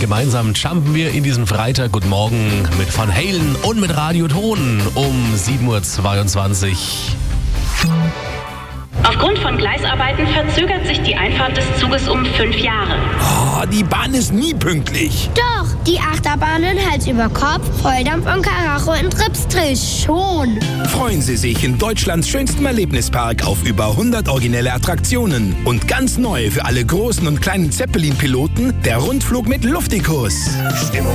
gemeinsam jumpen wir in diesen Freitag. Guten Morgen mit Van Halen und mit Radio Ton um 7.22 Uhr. Aufgrund von Gleisarbeiten verzögert sich die Einfahrt des Zuges um 5 Jahre. Oh, die Bahn ist nie pünktlich. Doch, die Achterbahnen Hals über Kopf, Volldampf und Karacho in Tripsdrill schon. Freuen Sie sich in Deutschlands schönstem Erlebnispark auf über 100 originelle Attraktionen. Und ganz neu für alle großen und kleinen Zeppelin-Piloten der Rundflug mit Luftikus. Stimmung